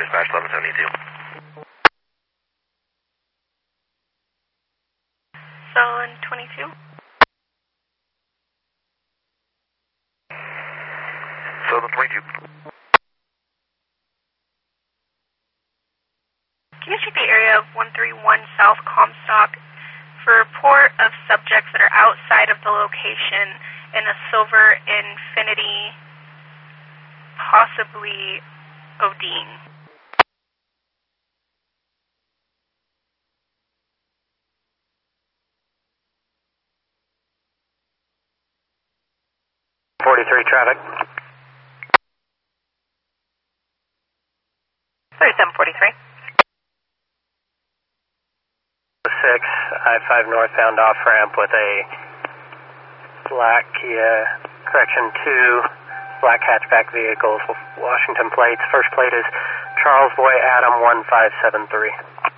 dispatch 1172. 722. 722. Can you check the area of 131 South Comstock for report of subjects that are outside of the location in a silver Infiniti, possibly ODing? traffic. 3743. 6, I-5 northbound off-ramp with a black Kia, correction 2, black hatchback vehicles, Washington plates. First plate is Charles Boy Adam 1573.